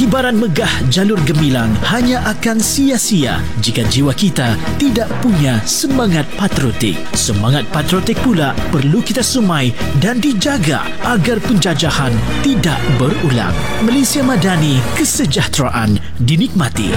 Ibarat megah jalur gemilang hanya akan sia-sia jika jiwa kita tidak punya semangat patriotik. Semangat patriotik pula perlu kita sumai dan dijaga agar penjajahan tidak berulang. Malaysia Madani, kesejahteraan dinikmati.